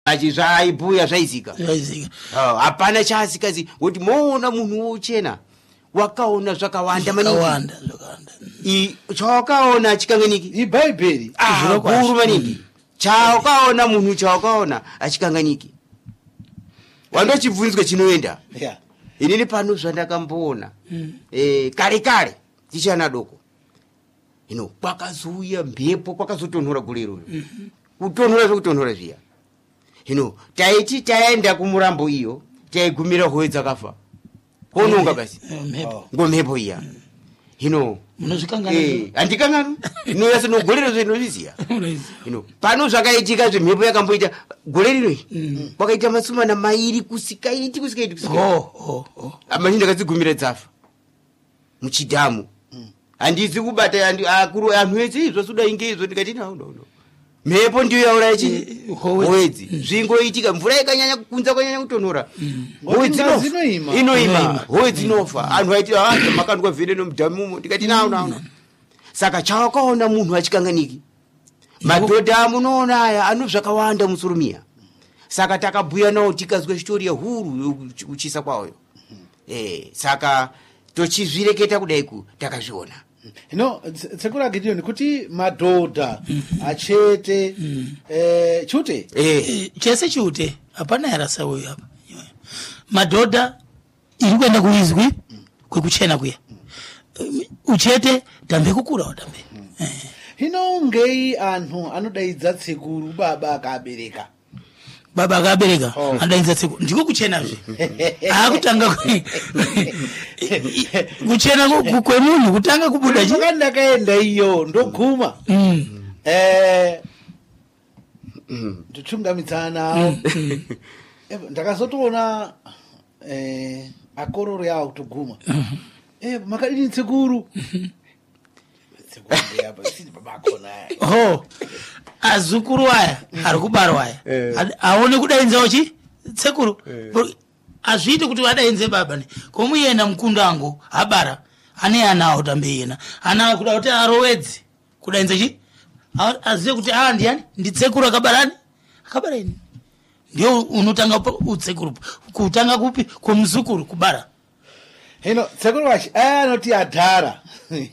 achizvaibuya zvaizika hapana chaasikazi kuti moona munhu wochena wakaona zvakawanda maningi chawakaona chikanganiki ibhaibheri guru maningi chawakaona munhu chawakaona achikanganiki wandochibvunzwa chinoenda inini pano zvandakamboona kare tichana doko kwakazuya mhepo kwakazotonhora gorero kutonhora zvekutonhora zviya taiti taenda kumurambo iyo taigumira howe dzakafa kononga basi ngomhepo iya handikangano inoyasa nogorero zvinozviziya pano zvakaitika zvemhepo yakamboita gore rino kwakaita masumana mairi kusikaiti mani ndakadzigumira dzafa muchidhamu handizi kubata akuru anhu edzi izvo suda ingeizvo ndikati no mhepo ndiyo yaura ichi howedzi zvingoitika mvura ikanyanya kukunza kwanyanya kutonhora howedzi inoima howedzi inofa anhu aiti makandwa vhene nomudhamumo ndikati nauna saka chawakaona munhu achikanganiki madhodha amunoona aya ano zvakawanda musurumiya saka takabhuya nawo tikazwa chitori yahuru uchisa kwawoyo saka tochizvireketa kudaiku takazviona tsekura Gideon kuti madhodha achete chute chese chute hapana yarasa uyu hapa madhodha iri kuenda kuizwi kwekuchena kuya uchete tambe kukura watambe hino ngei anhu anodaidza tsekuru baba akabereka adaidza tsekuru ndiko kuchena zve akutanga kuchena kwemunhu kutanga kubuda ndakaenda iyo ndoguma tochungamidzana ndakazotoona akororo yawo kutoguma makadini tsekuru azukuru aya ari kubarwa aya aone kudainzawo tsekuru azviiti kuti vadainze baba ne komuyena mukunda angu abara ane anawo tambe yena anawo kuda kuti arowedzi kudainze azive kuti ndiani nditsekuru akabarani akabarani ndio unotanga utsekuru kutanga kupi kumzukuru kubara hino tsekuru wachi anoti adhara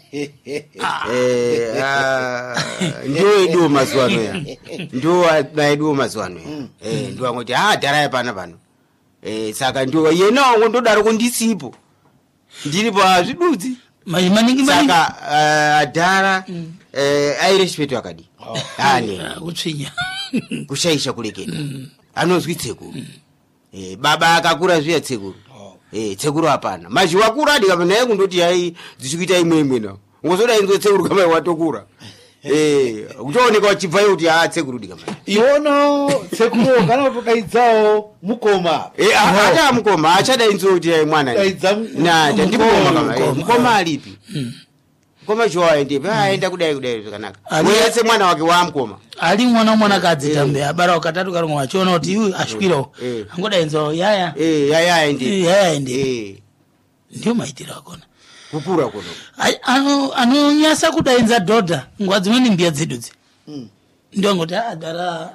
ndio edu mazwano ya ndio naidu mazwano ya ndio ngoti adhara yapana pano saka ndio yena wangu ndodaro kundisipo ndiripo azvidudzi maningi saka adhara airespect akadi kutsvinya kushaisha kureketa anozwi tsekuru baba akakura zviya tsekuru tsekuru hapana mazhi wakura ndikapa naye kundoti hai dzichikuita imwe na ngozoda inzo tsekuru kama watokura uchaoneka wachibva kuti tsekuru ndikama iwono tsekuru kana kutodaidzawo mukoma acha mukoma achada inzo kuti mwana na ndimukoma kama mukoma alipi koma joa ndipe aenda kudai zvakanaka mwese mwana wake wamkoma ali mwana kadzi tambe abara wakatatu kari mwachiona kuti uyu ashwirawo angodainzawo yaya ndi ndio maitiro akona kukura kuno anonyasa kudainza dhodha nguva dzimweni mbiya dzedudzi ndio ngoti adhara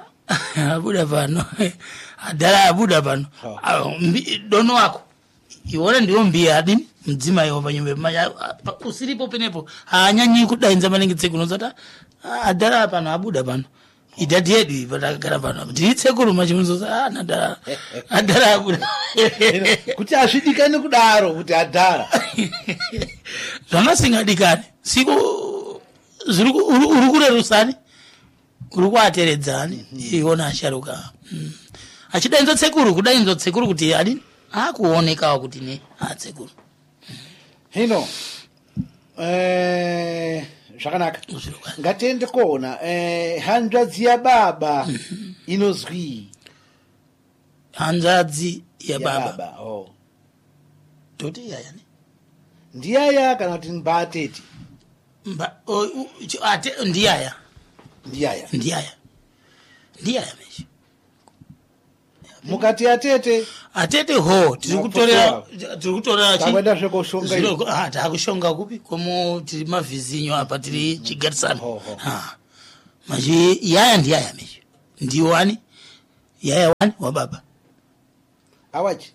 abuda pano dono wako iwona ndiwo mbiya adini mdzima iwo panyumba usiripo penepo haanyanyi kudainza maningi tsekuru nozota adhara pano abuda pano idadi yedu patakagara pano ndiri tsekuru machimunzoza adhara abuda kuti azvidikane kudaro kuti adhara zvamasingadikane siku uri kurerusani uri kuateredzani iwona asharuka achidainza tsekuru kudainza tsekuru kuti adini akuonekawo kuti ne tsekuru hino zvakanaka ngatiende kuona hanzvadzi yababa inozwi hanzvadzi yababa toti yaya ne ndiyaya kana kuti mbateti ndiyaya meshi mukati atete ho tiri kutorera takwenda zvekushonga takushonga kupi komo tiri mavhizinyo apa tiri chigarisano maji yaya ndiyaya meshi ndiwani yaya wani wababa awachi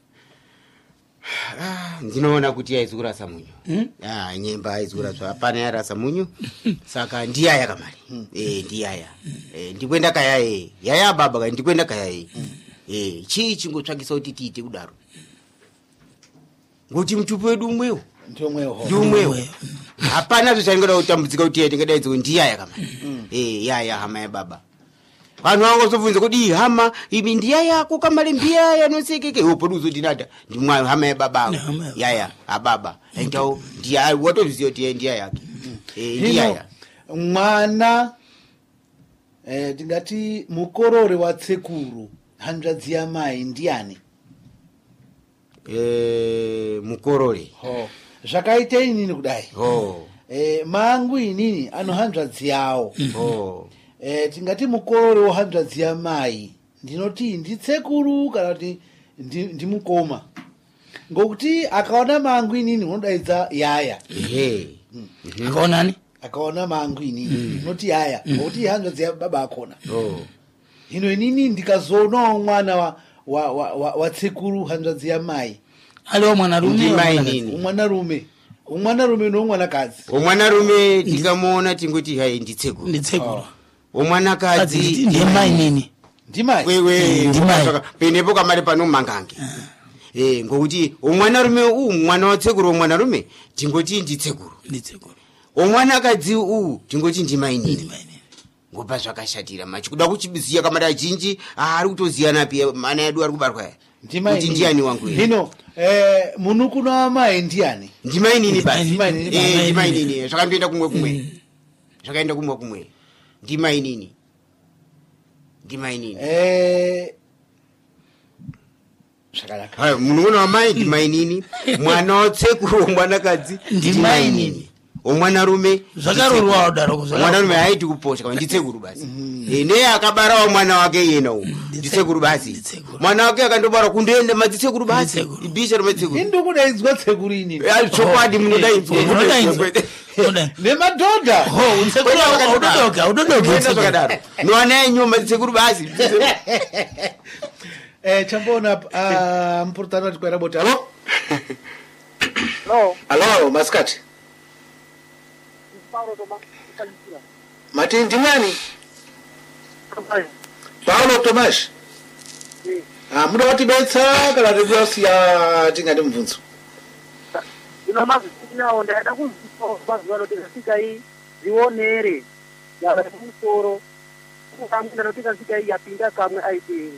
ndinoona kuti aizurasa munyu nyemba aizura zva apana yarasa munyu saka ndiyaya kamari ndiyaya ndikwenda kaya yaya baba kai ndikwenda kaya chii chingotsvakisa kuti tiite kudaro ngokuti mutupu wedu umwewo ndiumwewo hapana zvichaingoda kutambudzika kuti tingadaidzo ndiyaya kamari yaya hama yababa vanhu vangozobvunza kuti hama imi ndiya yako kamari mbiyaya nosekeke podi uzodinada ndimwa hama yababa yaya ababa endao ndiya watozviziva kuti ndiya yake ndiyaya mwana tingati mukorore watsekuru hanzvadzi yamai ndiani mukorore zvakaita inini kudai mangu inini anohanzvadzi yawo tingati mukorore wohanzvadzi yamai ndinoti nditsekuru kana kuti ndimukoma ngokuti akaona mangu inini unodaidza yaya akaonani akaona mangu inini unoti yaya ngokuti hanzvadzi yababa akona hino inini ndikazoonawo mwana watsekuru hanzvadzi yamai aliwo mwanarume umwanarume noumwanakadzi umwanarume ndingamuona tingoti hai nditsekuru umwanakadzi ndimai nini penepo kamari pano mangange ngokuti umwanarume mwana watsekuru umwanarume tingoti nditsekuru umwanakadzi tingoti ndimai nini ngopa zvakashatira machi kuda kuchiziya kamari azhinji ari kutoziyana pia ana edu ari kubarwa kuti ndiani wangu hino munukuno wamai ndiani ndimai nini basi ndimai nini zvakandoenda kumwe zvakaenda kumwe ndimai nini zvakanaka munukuno wamai ndimai nini mwana watsekuru umwanakadzi ndimai nini umwanarume zvakarorwawo daroko mwanarume haiti kuposha kama nditsekuru basi neye akabarawo mwana wake iyena nditsekuru basi mwana wake akandobara kundoenda madzitsekuru basi ibisha romatsekuru indokudaidzwa tsekuru inini chokwadi munodaidzwa nemadhodha zvakadaro noana enyu madzitsekuru basi chamboona mupurutano ati kwaira boti alo masikati mati ndimani paulo tomas muda kutibetsa kana tikuasiya tingati mubvunzo ino mazinawo ndaida kumazuva anotikasika iyi zionere yava nemusoro kamwe ndanotikasika iyi yapinda kamwe aitei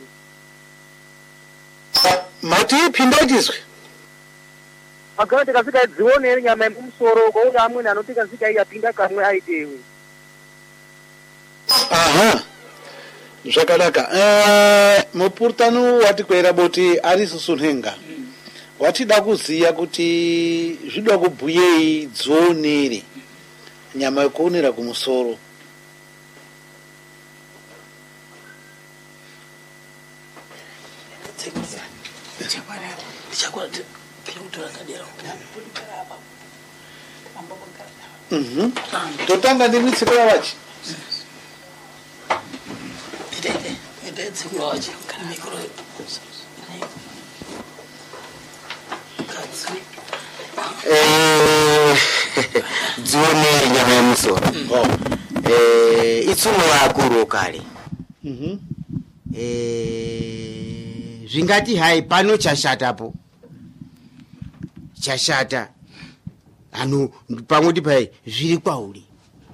mati pinda chizwe agara tikasika dzionere nyama yemumusoro kwauti amweni anotikasika iyi yapinda kamwe aitewe aha zvakanaka mupurutano wati kwera boti ari susunhenga watida kuziya kuti zvida kubhuyei dzionere nyama yekuonera kumusoro totanga ndimutsikira wachi dzionere nyama yemusoro itsumo vakuru kare zvingati hai pano chashatapo chashata anu pamwe pai zviri kwauri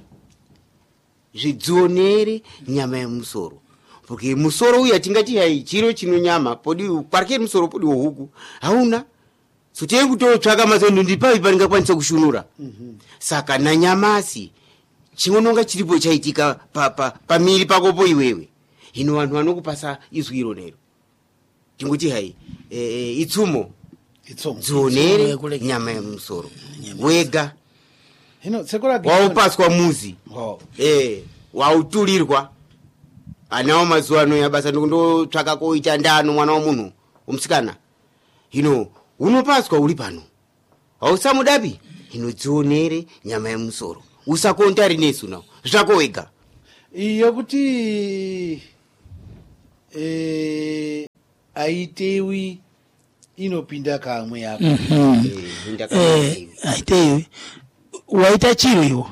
zvidzionere nyama yemusoro porque musoro uya tingati hai chiro chino nyama podi parke musoro podi huku hauna sotei kutotsvaka mazondo ndipai paringakwanisa kushunura saka nanyamasi chinonga chiripo chaitika pamiri pakopo iwewe hino vanhu vanokupasa izwi iro nero tingoti hai itsumo dzionere nyama yemusoro wega hino tsekura waupaswa muzi wautulirwa anawo mazuva ano yabasa ndotsvaka koita ndano mwana wamunhu omusikana hino unopaswa uri pano hausamudapi hino dzionere nyama yemusoro usakontari nesu nawo zvako wega iyo kuti aitewi inopinda kamwe yako. Aitewi waita chiro iwo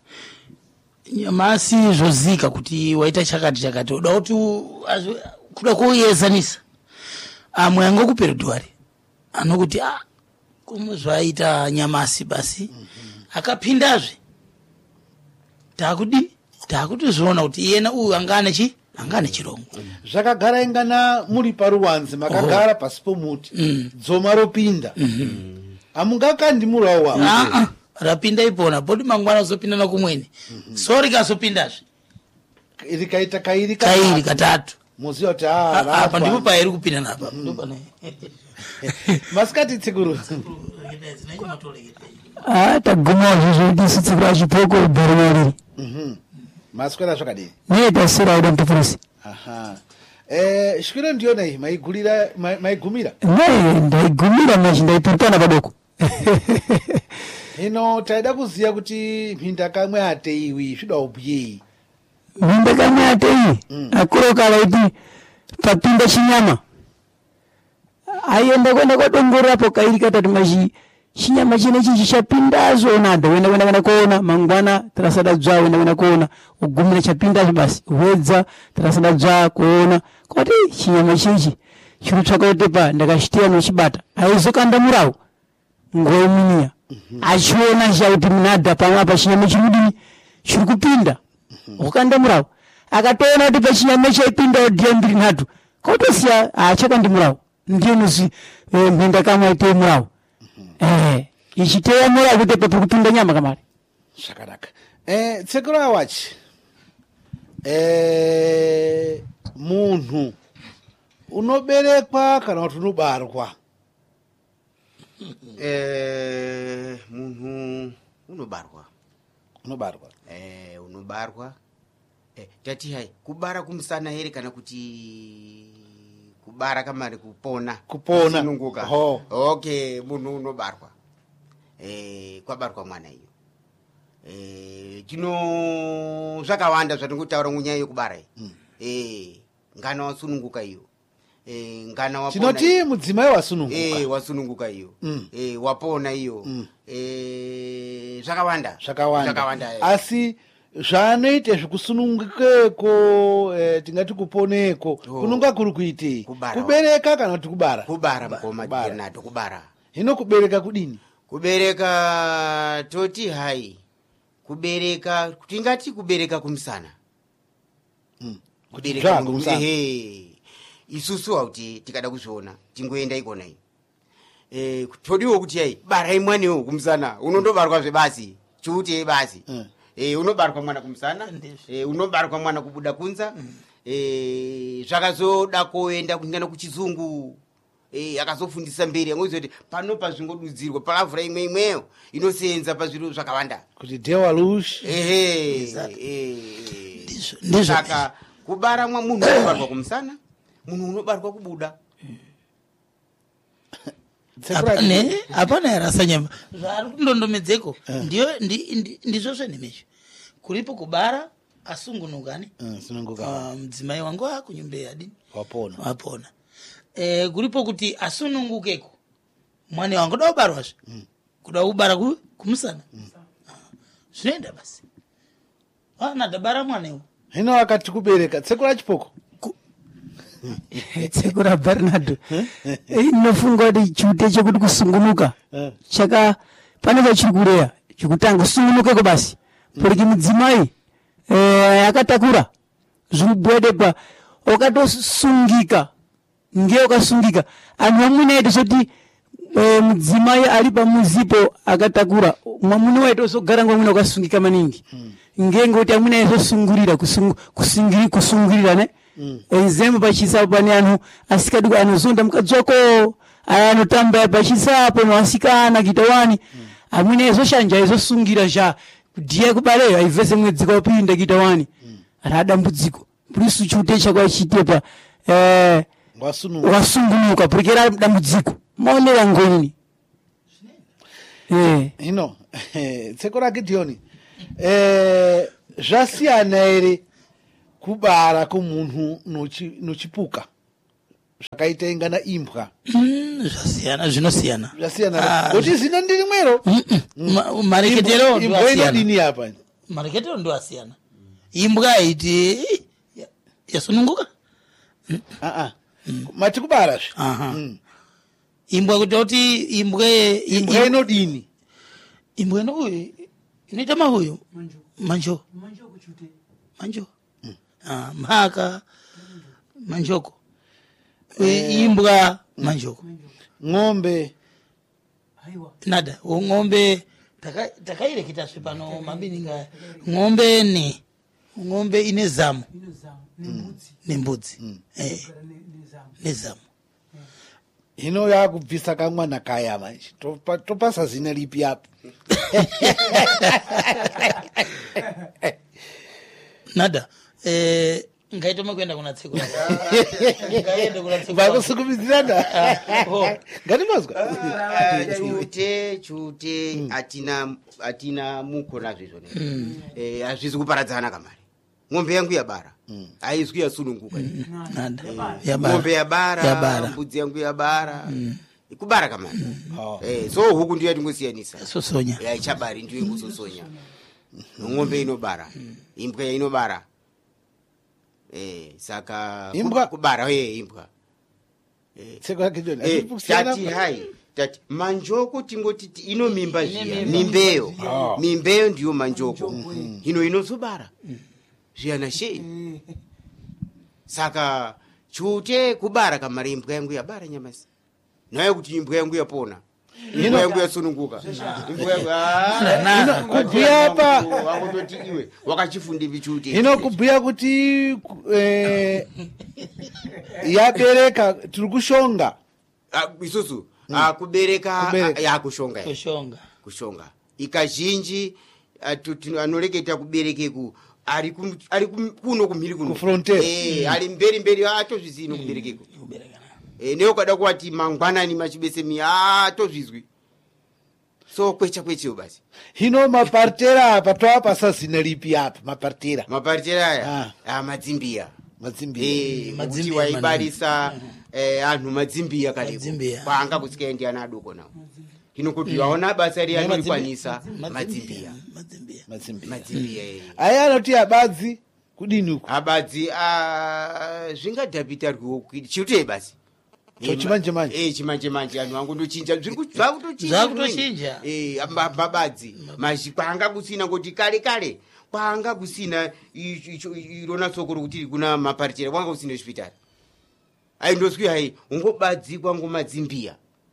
nyamasi zvozika kuti waita chakati uda kuti kuda kuuyezanisa amwe angokuperedwari anokuti kumwe zvaita nyamasi basi akapindazve takuti zvoona kuti iyena uyu angane chirongo. Zvakagara ingana muri paruwanzi makagara pasi pomuti dzoma ropinda amungakandi murawo rapinda ipona poti mangwana uzopindana kumweni so rikazopindazve rikaita kairi katatu muziva kuti apa ndipo pairi kupindana apa masikati tsiguru taguma zvizvo tsikuru achipoko bherinariri maswera zvakadini netasira ida mtofurisi shwiro ndiona iyi maigumira ndaigumira machi ndaipurutana padoko. Hino taida kuziya kuti mhinda kamwe ateiwi zvida ubyeyi mhinda kamwe ateiwi akurokala iti papinda chinyama ayenda kwenda kwadongorerapo kairi katatu machi chinyama chinechi chichapindazo nada wenda kuona mangwana tarasada dzwa wenda kuona ugumira chapindazo basi wedza tarasada dzwa kuona kwati chinyama chichi chirutsvaka utepa ndakashitiya nochibata aizokanda murawo ngoiminia achiona chauti munadha pamwe apa chinyama chirudini chiri kupinda ukanda murawo akatoona kuti pachinyama chaipinda odhiya mbiri nhatu kautosiya achakandi murawo ndiyo nozi mhinda kamwe aitei murawo ichiteya murawo kuti papi kupinda nyama kamari zvakanaka. Tsekuru awachi munhu unoberekwa kana kuti unobarwa? Munhu unobarwa. Unobarwa. Tati hai kubara kumusana here kana kuti kubara kamari kupona sununguka. Okay, munhu unobarwa. Kwabarwa mwana iyo. Chino zvakawanda zvatingutaura munyaya yekubara iyi. Ngana wasununguka iyo. Ngana wapona. Chinoti mudzimai wasununguka. Wasununguka iyo. Wapona iyo. Zvakawanda. Asi zvanoite zvekusunungukeko tingati kuponeko kunonga kuri kuitei kubereka kana kuti kubara? Kubara mukoma nato kubara. Hino kubereka kudini? Kubereka toti hai kubereka tingati kubereka kumusana. Kubereka kumusana. Isusu kuti tikada kuzviona tingoenda ikona iyo. Todiwo kuti hai barai mwanewo kumusana unondobarwa zvebasi chuti basi. Unobarwa mwana kumusana, unobarwa mwana kubuda kunza. Zvakazoda kuenda kuingana kuchizungu. Akazofundisa mberi angozoti pano pazvingodudzirwa palavhura imweyo inosenza pazviro zvakawanda kuti dewa lush. Saka kubara munhu unobarwa kumusana, munhu unobarwa kubuda. Hapana yarasanyama zvari kundondomedzeko ndizvo zvenemezvo kuripo kubara asungunukani mudzimai wangu akunyumbe yadini wapona kuripo kuti asunungukeko mwana wangu da kubarwazve kuda kubara kumusana zvinoenda basi nadabara mwanewo. Hino akati kubereka tsekura chipoko tsekura Bernardo inofunga kuti chute chekuti kusungunuka chaka pane pachiri kureya chekutanga kusungunukeko basi poriki mudzimai akatakura zvirubwedepa wakatosungika nge ukasungika anhu amwene aiti zoti mudzimai ari pamuzipo akatakura mwamuna waito zogara ngwamwene wakasungika maningi ngekuti amwene aizosungurira kusungurira ne enzemu pachisapo pane anhu asikadi anozonda mukadzoko aya anotamba pachisapo noasikana kitawani amwene aizoshanja aizosungira sha kudhiya kubaleyo aivhese mwedziko wapinda kitawani radambudziko pulisu chute chakwachitepa wasungunuka purikera dambudziko maonera ngoini. Hino tsekora Gideoni zvasiyana ere kubara k'umuntu nochipuka zvakaita na imbwa zvasiyana zvinosiyana zvasiyana kuti zina ndiri mwero mareketero imbwa inodini apa mareketero ndo asiyana imbwa iti yasununguka mati kubara imbwa kuti imbwa inodini imbwa inoita mahuyo manjo mhaka manjoko imbwa manjoko ng'ombe nada ng'ombe takaireketa pano mabininga ng'ombe ine zamu nembudzi nezamu hino yakubvisa kamwana kaya manje topasa zina lipi apo nada ngaitoma kuenda kuna tsekura vakusukumizirana ngatimazwa chute atina mukona zvizvo hazvizi kuparadzana kamari ng'ombe yangu yabara haizwi yasununguka ng'ombe yabara mbudzi yangu yabara kubara kamari so huku ndiyo yatingosiyanisa sosonya ichabari ndiyo ikusosonya ng'ombe inobara imbwa inobara saka imbwa kubara imbwa tati hai tati manjoko tingoti ino mimba zviya mimbeyo ndiyo manjoko hino inozobara zviyana shei saka chute kubara kamari imbwa yangu yabara nyamasi naye kuti imbwa yangu yapona imbwa yangu yasununguka imbwa yangu kubhuya apa wakutoti iwe wakachifundi vichute hino kubhuya kuti yabereka tiri kushonga isusu kubereka yakushonga ikazhinji anoreketa kuberekeku ari kuno kumhiri kuno frontier ari mberi atozvizino kuberekeku neukada kuwati mangwanani machibesemi tozvizwi so kwecha basi hino mapartera apa toapasa zina lipi apa mapartera aya madzimbiya kuti waibarisa anhu madzimbiya kalepo kwaanga kusikaendi ana adoko nawo hino kuti waona basa riya rikwanisa madzimbiya aya anoti abadzi kudini uku abadzi zvingadhapitarwiwo chirutei basi chimanje anhu angu ndochinja zvakutochinja mabadzi kwanga kusina ngoti kare kwanga kusina irona sokoro kuti kuna maparitera kwanga kusina zvipitari aindoswi hai ungobadzi kwangu madzimbiya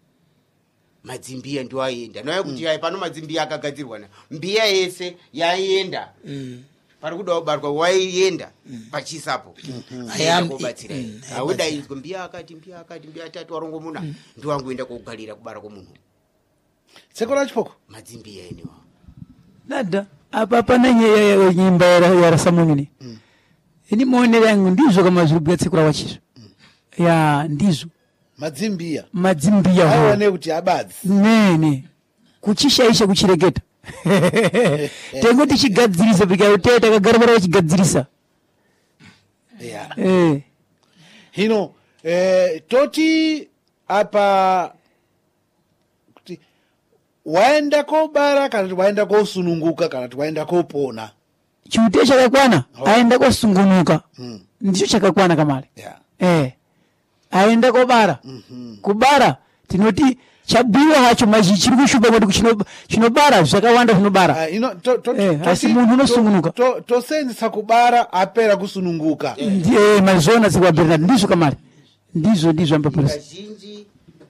ndo aenda noya kuti hai pano madzimbiya akagadzirwa na mbiya yese yaienda pari kuda kubarwa waienda pachisapo ayakobatsira audaidzwa mbiya akati mbiya atatu warongomuna ndo wangoenda kogarira kubara kwomunhu sekora chipoko madzimbiya enewa dada apa pana nyimba yarasamumini ini muonere yangu ndizvo kama zviri kubhuya tsekura wachizo ya ndizvo madzimbiya aiwane kuti abadzi nene kuchishaisha kuchireketa tengo tichigadzirisa pika takagara bara vachigadzirisa hino toti apa kuti waenda kobara kana kuti waenda kosununguka kana kuti waenda kopona chute chakakwana aenda kosungunuka ndicho chakakwana kamari aenda kobara kubara tinoti chabhuiwa hacho mazhi chiri kushupa kuti chinobara zvakawanda zvinobara asi munhu unosungunuka tosenzesa kubara apera kusununguka mazona zikwabernard ndizvo kamari ndizvo ambapresa kazhinji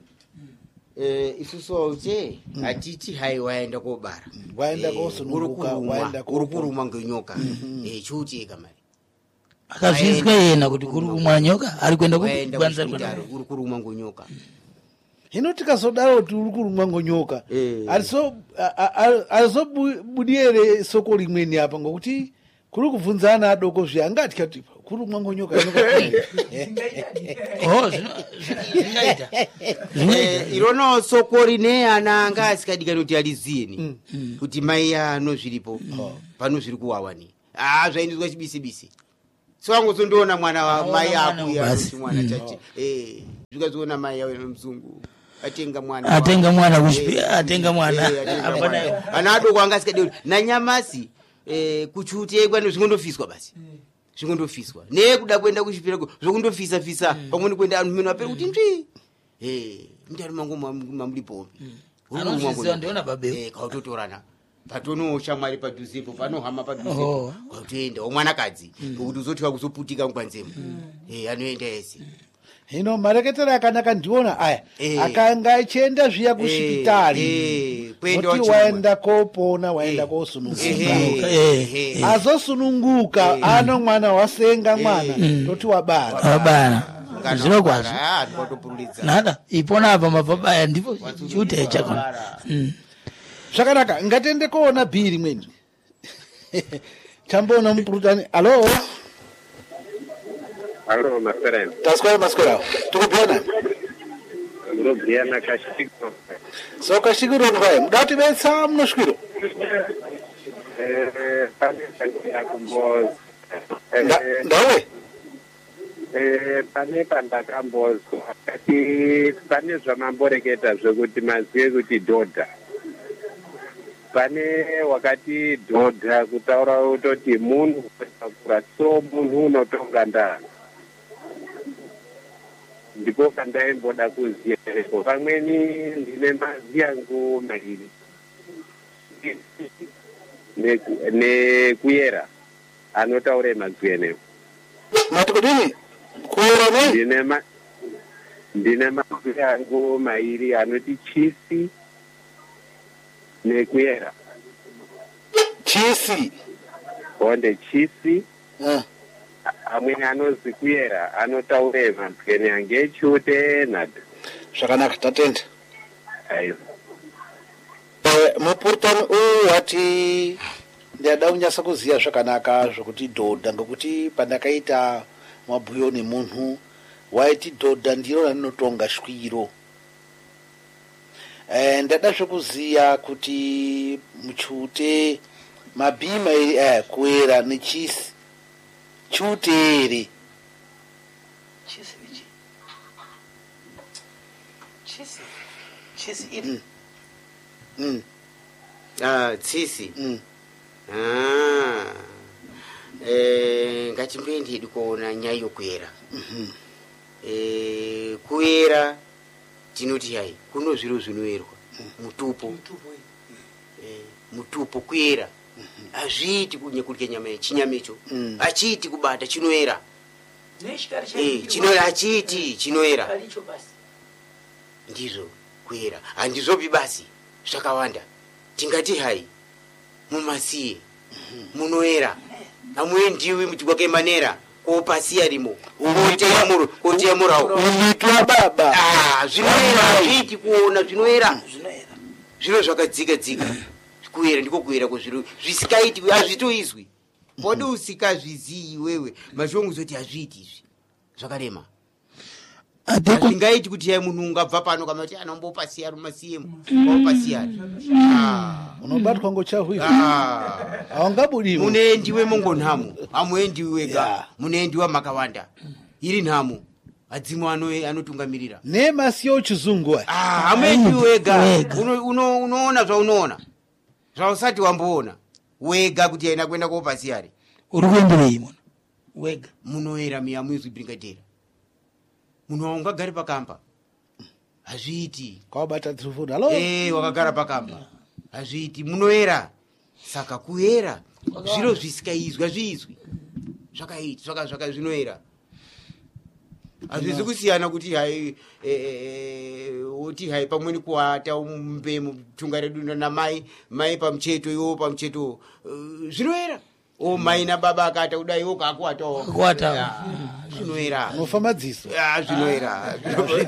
isusu auche atiti hai waenda kobara waenda kosununguka uri kurumwa ngenyoka chuti kamari akazvizwa yena kuti kuri kumwa nyoka ari kuenda uri kurumwa ngenyoka hino tikazodaro kuti uri kurumwa ngonyoka arizobudiere soko rimweni apa ngokuti kuri kubvunzana adoko zviya angatya kuti kurumwa ngonyoka irono soko rine ana anga asikadikani kuti aliziyeni kuti mai ano zviripo pano zviri kuwawani zvaindizwa chibisibisi siwangu zondoona mwana wa Aona mai mwana aku ya basi. mwana chachi zikazoona mai yawe mzungu atenga mwana atenga mwana kuchipia atenga mwana anado kwanga sikade na nyamasi kuchute kwani zvingondofiswa basi zvingondofiswa ne kuda kwenda kuchipira zvokundofisa fisa pamweni kwenda anhu mino apera kuti ndwi ndari mangu mamulipombi anozviziva ndiona babe kautotorana patono shamwari padhuzepo panohama padhuzepo kautoenda omwanakadzi kuti uzotiwa kuzoputika mukwanzemo anoenda ese hino mareketero akanaka ndiona aya akanga achienda zviya kusvipitari kuti waenda kopona waenda kosununguka azosununguka ano mwana wasenga mwana toti wabara zvino kwazvo nada ipona apa mapabaya ndipo chute chakona zvakanaka ngatiende koona bhiri mweni chamboona mupurutani alo Allo, ma frère. Taskwera. Tukubona? Rubiana Kashiko. So Kashiko rwai. Mudati betsa munoswiro. Pane pandakamboz. Ndawe? Pane pandakamboz. Pane zvamamboreketa zvekuti mazive kuti dhodha. Pane wakati dhodha kutaura utoti munhu kura so munhu unotonga ndani. Ndipo kandaimboda kuziya pamweni ndine mazi yangu mairi nekuyera anotaure mazwi enewo matikudini kuyera ne ndine mazwi yangu mairi anoti chisi nekuyera chisi onde chisi amweni anozi kuyera anotaure mazwi yangu echute nada zvakanaka tatenda aiwa mupurutani uyu wati ndiyada kunyasa kuziya zvakanaka zvokuti dhodha ngekuti pandakaita mabhuyo nemunhu waiti dhodha ndiro rinotonga shwiro ndada zvokuziya kuti muchute mabhima iri kuera nechisi chute ere tsisi ngatimboendedi kuona nyaya yokuyera kuyera tinoti hai kuno zviro zvinoerwa mutupo kuyera hazviiti kunyekurya nyama chinyamecho hachiiti kubata chinoera chinoera hachiiti chinoera ndizvo kuyera handizvopi basi zvakawanda tingati hai mumasiye munoera hamuendiwi muchigwake manera kopasiya rimo koteyamurawo umitwa baba zvinoera hazviiti kuona zvinoera zviro zvakadzika kuyera ndiko kuyera kwezviro zvisikaiti hazvitoizwi podi usikazvizii wewe mashongu zoti hazviiti izvi zvakarema hazvingaiti kuti yai munhu ungabva pano kama kuti anombopasiya rumasiyemu waupasiyari unobatwa ngochahwira haungabudiwi munoendiwe mongonhamo hamuendiwi wega munoendiwa makawanda iri nhamo hadzimwe anotungamirira nemasiyo uchizungu hamuendiwi wega unoona zvaunoona zvausati wamboona wega kuti aina kuenda kopasiyari uri kuenderei muna wega munoera miyamwizwi brigadera munhu waungagari pakamba hazviiti kwabata telefoni halo wakagara pakamba hazviiti munoera saka kuyera zviro zvisikaizwi hazviizwi zvakaiti zvaka zvinoera hazvizi kusiyana kuti hai oti hai pamweni kuata umbe mutunga redu namai mai pamucheto iwo pamucheto zvinoera mai nababa akata kudai iwo kakuata zvinoera unofa madziso zvinoera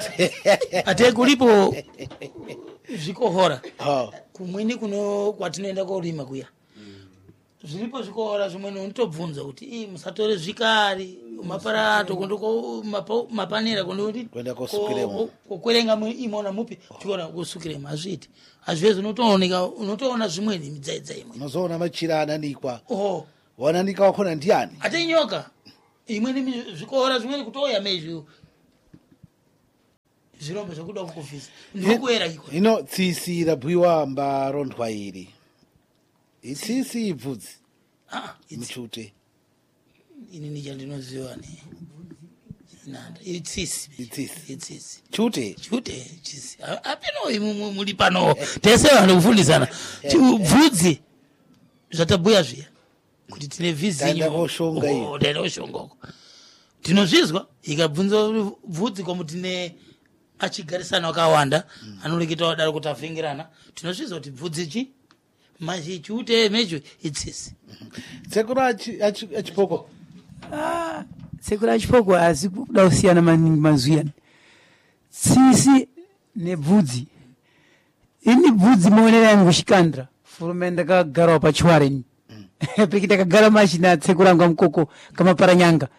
ate kulipo zvikohora kumweni kwatinoenda korima kuya zviripo zvikohora zvimweni unotobvunza kuti musatore zvikari maparato mapanera kwenda kokwerenga imona mupi chikona kusukirema hazviti hazvezi unotoona zvimweni midzaidza imwe unozoona machira ananikwa wananika wakona ndiani ate nyoka imweni zvikora zvimweni kutoya mezvo zvirombo zvokuda kukufisa ndikuera iko ino tsisi rabhuyiwa mbarondwa iri itsisi ibvudzi muchute ini nichandinoziva ne nanda itsisi chute chisi apinoi muri pano tese vanhu kufundisana bvudzi zvatabhuya zviya kuti tine Taenda koshonga iyo. taenda koshonga uko tinozvizwa ikabvunza bvudzi komu tine achigarisana wakawanda anoreketa wadaro kuti avhengirana tinozvizwa kuti bvudzi chi machichute mecho itsisi sekuru achipoko sekuru achipoko asi kuda kusiyana maningi mazuyani tsisi nebvudzi ini bvudzi maonera yangu kuchikandra furume ndakagarawo pachiwareni peki ndakagara machina tsekuru angu amukoko kamaparanyanga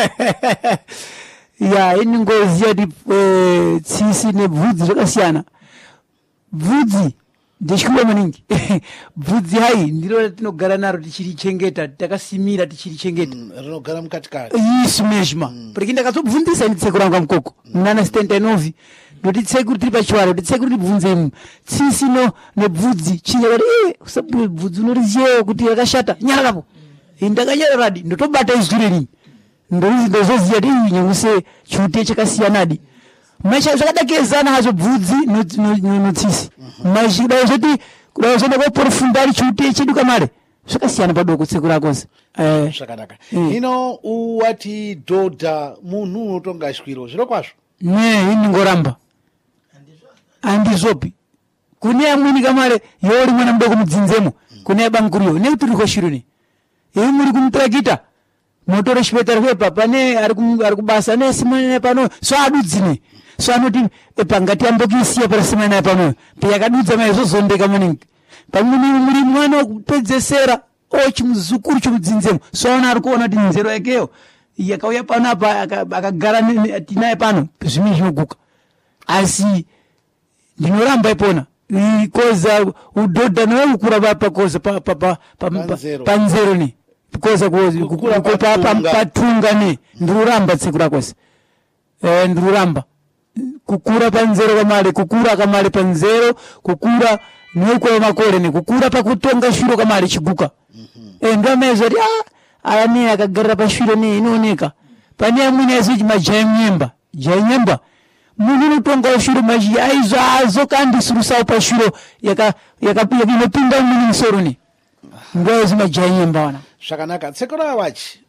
ya ini ngoziya kuti tsisi nebvudzi zvakasiyana bvudzi ndechikuba maningi bvudzi hai ndiro ratinogara naro tichirichengeta takasimira tichirichengeta rinogara mukatikati isu meshma peki ndakatsobvunzisa ini tsekuru angu amukoko munana stentenovi ndoti tsekuru tiri pachiwaro kuti tsekuru tibvunzemu tsisi nebvudzi chinyakati usabhuye bvudzi unoriziyewo kuti rakashata nyarakapo ndakanyararadi ndotobata izwireni ndozoziya kuti nyanguse chute chakasiyanadi maisha zvakadakezana hazvo bvudzi notsisi mashidai zvoti kudai zvoenda koporofundari chute chedu kamare zvakasiyana padoko tsekuru akonse zvakanaka ino wati dhodha munhu unotonga shwiro zviro kwazvo ne ini ngoramba handizvopi kune amweni kamare yori mwana mudoko mudzinzemo kune abanguriyo nekuti riko shiro ne iyi muri kumutrakita motore shipetari kwepa pane ari kubasa nesimane pano so adudzine so anoti pangati ambokisiya parasimane pano peyakadudza maizozondeka maningi pamweni muri mwana wekupedzesera chimuzukuru chomudzinzemo so ana ari kuona kuti nzero yakeyo yakauya pano apa akagara tinaye pano zvimwe zvinoguka asi ndinoramba ipona koza udhodha nowekukura pakoza panzero ne koza patunga ne ndiruramba tsekura kwese ndiruramba kukura panzero kamale kukura kamale panzero kukura nokwe makore ne kukura pakutonga shiro kamale chiguka ndomezvo kuti aya ne akagarira pashiro ne inooneka pane amweni azoti majainyemba munhu unotonga shiro mazhi aizo kandisurusawo pashiro inopinda muni musoro ne ngozi majainyemba wana zvakanaka tsekuru awachi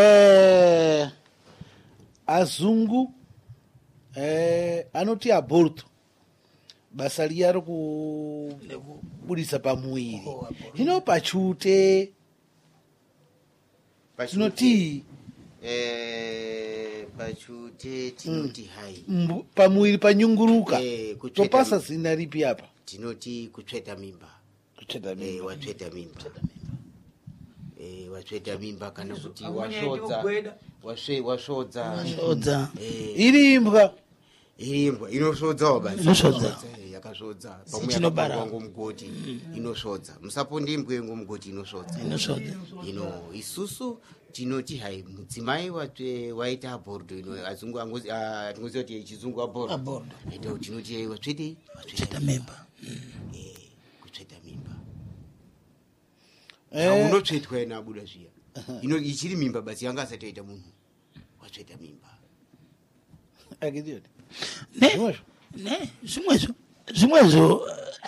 azungu anoti aborto basa riya rokubudisa pamuviri hino pachute tinoti pachute tinoti hai pamuviri panyunguruka topasa zina ripi apa tinoti kutsveta mimba watsveta mimba kana kuti wasvodza iri imbwa inosvodzawo basi yakasvodza pamwe yakabarwango mugoti inosvodza musaponde imbwa yengo mugoti inosvodza isusu tinoti hai mudzimai waita abordo azungu tingoziva kuti chizungu abordo tinoti watsveta mimba kutsveta mimba unotsvetwa ena abuda zviya ichiri mimba basi yanga asatoita munhu watsveta mimba zvimwezvo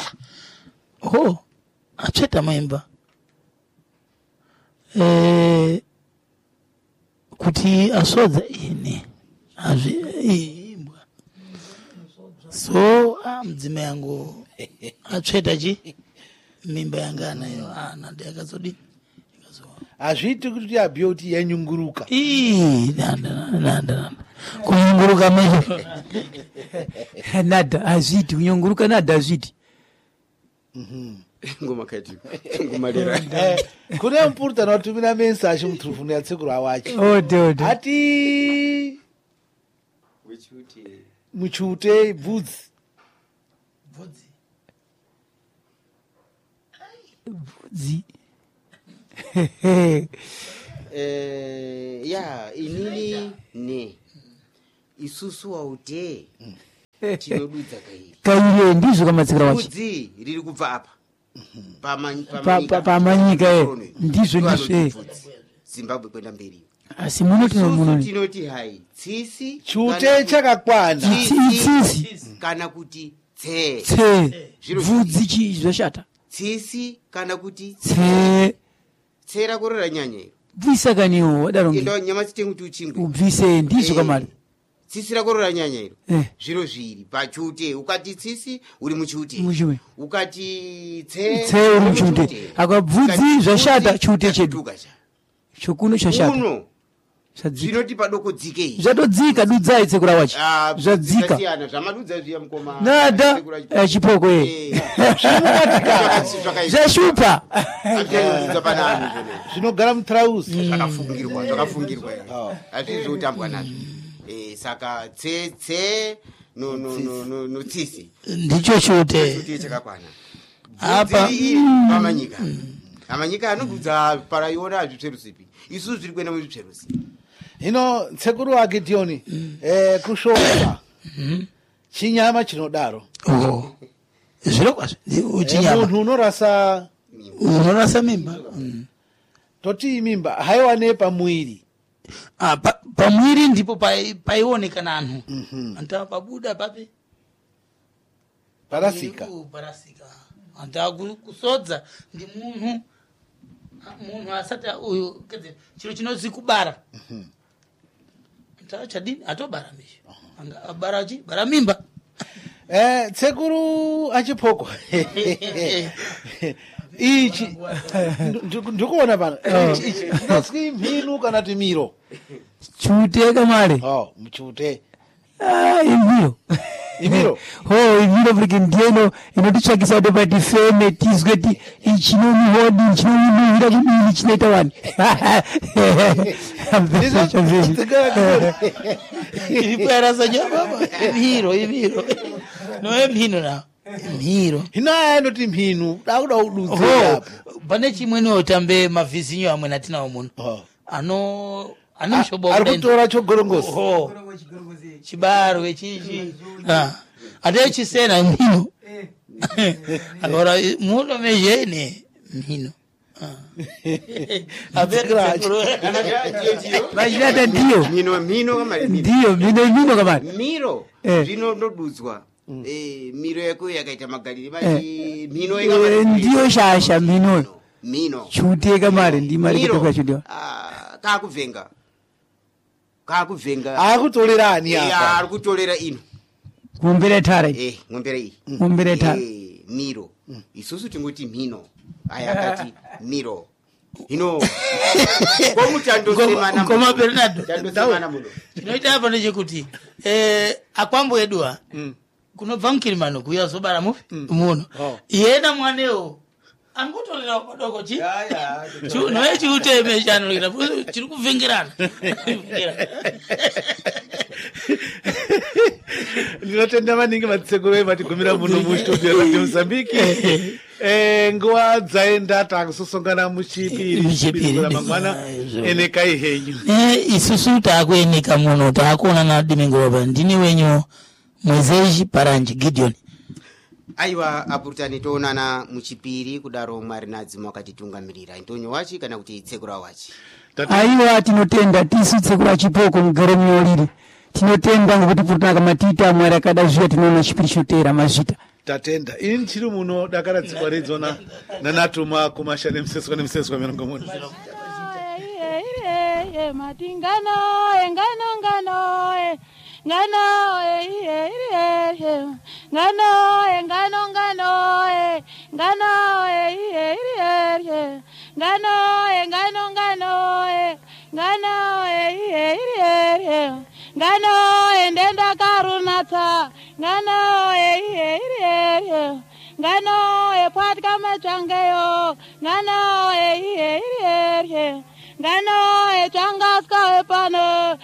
atsveta mimba kuti asvodza ine imbwa so mudzimai yangu atsveta mimba yanga anayo nandi yakazodini hazviiti kuti abhiye kuti yanyunguruka nanda kunyunguruka mecho nada hazviti kunyunguruka nada hazviti kune mupurutano watumira mensashi muturufunu yatsekuru awachi ati muchute bvudzi ya inini ne isusu waute tinodudza kaire ndizvo kamatsikira wacho budzi riri kubva apa pamanyika ndizvo Zimbabwe kwenda mberi asi muno tinoti hai tsisi chute chakakwana tsisi kana kuti tse vhudzi zvashata tsisi kana kuti tse rakorora nyanya iro bvisakaniwo wadaronge ndo nyama chitengu uchingwe ubvise ndizvo kamari tsisi rakorora nyanya iro zviro zviri pachute ukati tsisi uri muchute ukati tse uri muchute akabvudzi zvashata chute chedu chokuno chashata zvinoti padoko dzike zvatodzika dudzai tsekura wacho zvadzika zvamadudza zviya mukoma nada chipoko zvashupa zvinogara mutrausi zvakafungirwa azvizotambwa nazvo saka tse notsisi ndicho chute chakakwana apa pamanyika amanyika anobvudza paraiona azvipserusipi isusu zviri kuenda muzvipserusi hino tsekuru wake Gideon kushoka chinyama chinodaro zviro kwazvo munhu unorasa mimba toti mimba haiwane pamwiri pamwiri ndipo paionekana anhu anta pabuda papi parasika anta kusodza ndi munhu asati uyu chiro chinozi kubara chadini atobara misho anga abara bara mimba tsekuru achipoko ichi ndikuona pano ichi mhinu kana timiro chute kamare mchute imiro imiro porque ndieno inotitsvakisa kuti patifeme tizwe ti ichinomihodi chinomihira kudini chinoita wani iripoyarasanyababa imiro noe mhino na mhiro hino aya noti mhinu dakuda ududze pane chimweniwo tambe mavhizinyo amwe natinawo muno anomshobo arikutora chogorongosi chibaro wechichi ate chisena mhino agora muno mejene mhino vachidata ndiyo kamari miro zvinododudzwa miro yako yakaita magarire vati mhino ndiyo shasha mhinoyo mhino chute kamari ndimariketoka chudiwa kakuvhenga akutolera ani apa ari kutolera ino ngombera tara ngombera tara miro isusu tingoti mhino aya akati miro hino koma Bernardo muno chinoita apa ndechekuti akwambo edwa kunobva mukirimano kuya zobara muno yena mwanewo angotolera padoko noye chiuteme chanolera chiri kuvhengerana ndinotenda maningi matsekuru matigumira muno mustudio radio Mozambique nguva dzaenda takusosongana muchipiri mangwana enekai henyu isusu takuenika muno takuonana dimengoropa ndini wenyu Mwezeji Paranji Gideon. Aiwa apurutani toonana muchipiri kudaro mwari nadzima wakatitungamirira ndonyo wachi kana kuti tsekura wachi aiwa tinotenda tisu tsekura chipoko mugare muyoliri tinotenda ngokuti purutana matita mwari akadazviya tinoona chipiri chotera mazvita tatenda ini chiri muno dakara dzikwa redzona nanatuma kumashane mseswa mirongo muno matingano engano ngano ngano ngano ngano ngano ngano ngano ngano ngano endenda karunata ngano ngano epatka machangeyo ngano ngano etangaska epano